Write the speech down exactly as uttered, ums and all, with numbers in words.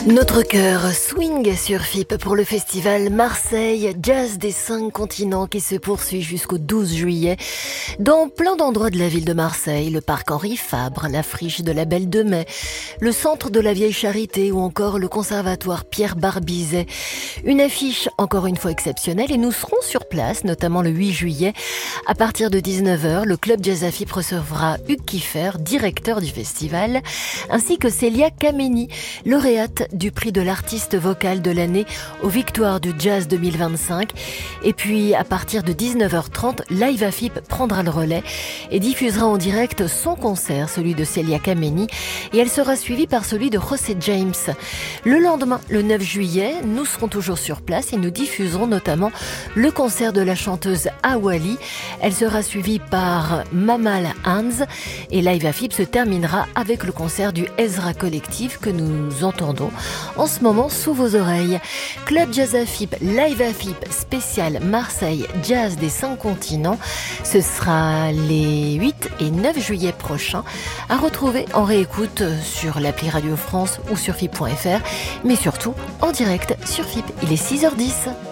Notre cœur swing sur F I P pour le festival Marseille Jazz des cinq continents qui se poursuit jusqu'au douze juillet dans plein d'endroits de la ville de Marseille, le parc Henri Fabre, la friche de la Belle de Mai, le centre de la Vieille Charité ou encore le conservatoire Pierre Barbizet. Une affiche encore une fois exceptionnelle et nous serons sur place, notamment le huit juillet. À partir de dix-neuf heures, le club Jazz à F I P recevra Hugues Kiffer, directeur du festival, ainsi que Célia Kameni, lauréate du prix de l'artiste vocal de l'année aux Victoires du Jazz deux mille vingt-cinq. Et puis, à partir de dix-neuf heures trente, Live à F I P prendra le relais et diffusera en direct son concert, celui de Célia Kameni, et elle sera suivie par celui de José James. Le lendemain, le neuf juillet, nous serons toujours sur place et nous diffuserons notamment le concert de la chanteuse Awali. Elle sera suivie par Mamal Hans et Live à F I P se terminera avec le concert du Ezra Collective que nous entendons en ce moment sous vos oreilles. Club Jazz à F I P, Live à F I P, spécial Marseille Jazz des cinq continents. Ce sera les huit et neuf juillet prochains, à retrouver en réécoute sur l'appli Radio France ou sur F I P point F R, mais surtout en direct sur F I P. Il est six heures dix.